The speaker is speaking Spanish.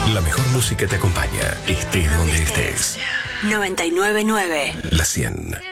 La mejor música te acompaña, estés donde estés. 99.9 La 100.